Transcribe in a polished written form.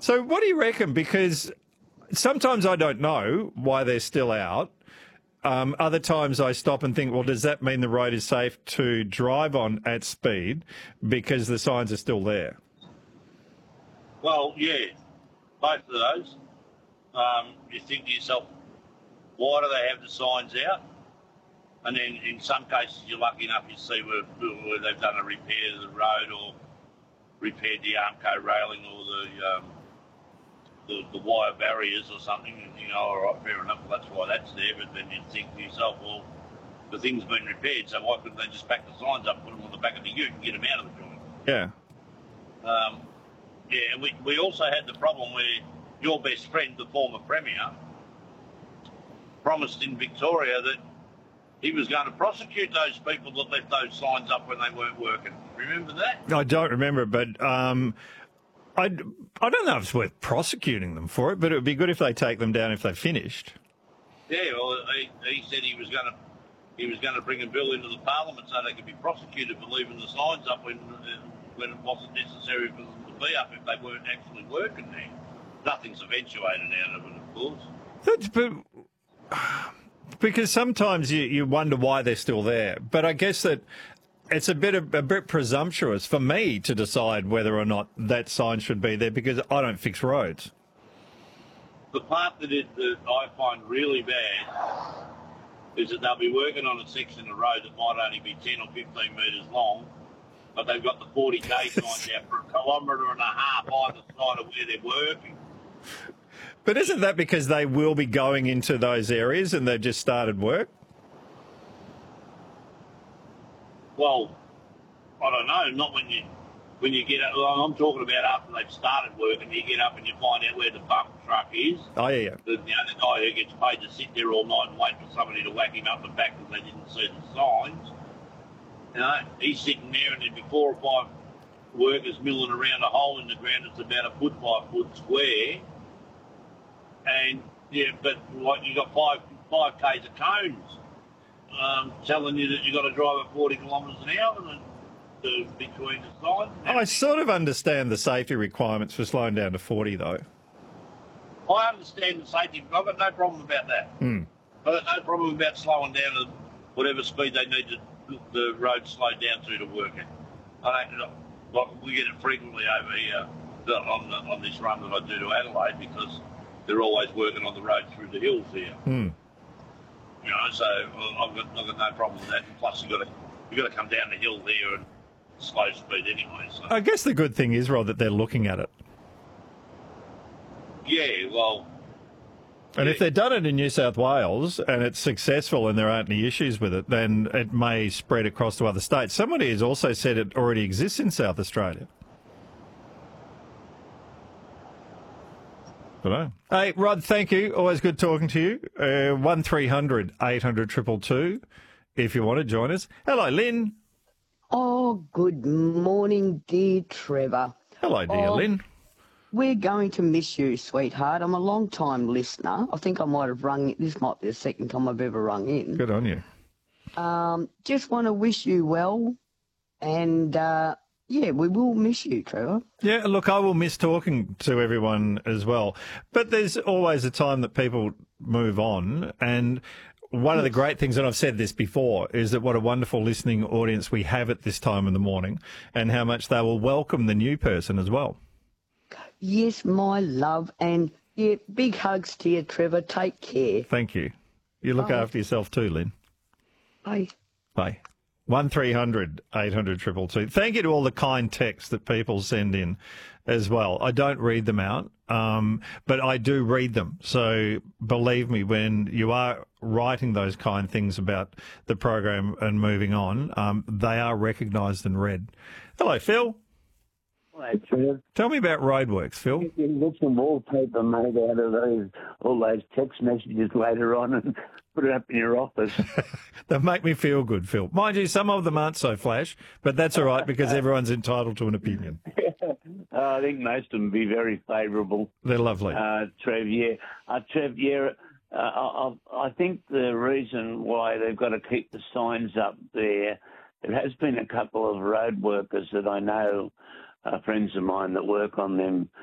So what do you reckon? Because sometimes I don't know why they're still out. Other times I stop and think, well, does that mean the road is safe to drive on at speed because the signs are still there? Well, yeah, both of those. You think to yourself, why do they have the signs out? And then in some cases you're lucky enough you see where they've done a repair to the road or repaired the Armco railing or the wire barriers or something, and you know, all right, fair enough, that's why that's there. But then you think to yourself, well, the thing's been repaired, so why couldn't they just back the signs up, put them on the back of the ute and get them out of the joint? Yeah. Yeah, and we also had the problem where your best friend, the former Premier, promised in Victoria that he was going to prosecute those people that left those signs up when they weren't working. Remember that? I don't remember, but I don't know if it's worth prosecuting them for it, but it would be good if they take them down if they finished. Yeah, well, he said he was going to bring a bill into the Parliament so they could be prosecuted for leaving the signs up when it wasn't necessary for them to be up if they weren't actually working there. Nothing's eventuated out of it, of course. Because sometimes you wonder why they're still there. But I guess that it's a bit presumptuous for me to decide whether or not that sign should be there because I don't fix roads. The part that I find really bad is that they'll be working on a section of road that might only be 10 or 15 metres long, but they've got the 40k signs out for 1.5 kilometres either side of where they're working. But isn't that because they will be going into those areas and they've just started work? Well, I don't know. Not when you get up. Well, I'm talking about after they've started work and you get up and you find out where the bump truck is. Oh, yeah. The guy who gets paid to sit there all night and wait for somebody to whack him up the back because they didn't see the signs. You know, he's sitting there and there'd be 4 or 5 workers milling around a hole in the ground that's about a foot by a foot square. And, yeah, but like you got 5 Ks of cones telling you that you've got to drive at 40 kilometres an hour between the signs. I sort of understand the safety requirements for slowing down to 40, though. I understand the safety. I've got no problem about that. I've got no problem about slowing down to whatever speed they need the road slowed down to work at. Like we get it frequently over here on this run that I do to Adelaide because they're always working on the road through the hills here. You know, so I've got no problem with that. And plus, you've got to come down the hill there and slow speed anyway. So. I guess the good thing is, Rod, that they're looking at it. Yeah, well. And if they've done it in New South Wales and it's successful and there aren't any issues with it, then it may spread across to other states. Somebody has also said it already exists in South Australia. Hello. Hey, Rod, thank you. Always good talking to you. 1300 800 222 if you want to join us. Hello, Lynn. Oh, good morning, dear Trevor. Hello, dear Lynn. We're going to miss you, sweetheart. I'm a long-time listener. I think I might have rung. This might be the second time I've ever rung in. Good on you. Just want to wish you well, and yeah, we will miss you, Trevor. Yeah, look, I will miss talking to everyone as well. But there's always a time that people move on, and one of the great things, and I've said this before, is that what a wonderful listening audience we have at this time in the morning, and how much they will welcome the new person as well. Yes, my love, and yeah, big hugs to you, Trevor. Take care. Thank you. You look after yourself too, Lynn. Bye. Bye. 1300 800 222. Thank you to all the kind texts that people send in as well. I don't read them out, but I do read them. So believe me, when you are writing those kind things about the program and moving on, they are recognised and read. Hello, Phil. Hi, Trev. Tell me about roadworks, Phil. You can get some wallpaper made out of all those text messages later on and put it up in your office. They make me feel good, Phil. Mind you, some of them aren't so flash, but that's all right because everyone's entitled to an opinion. I think most of them be very favourable. They're lovely. Trev, yeah. Trev, yeah, I think the reason why they've got to keep the signs up there, there has been a couple of road workers that I know, friends of mine that work on them,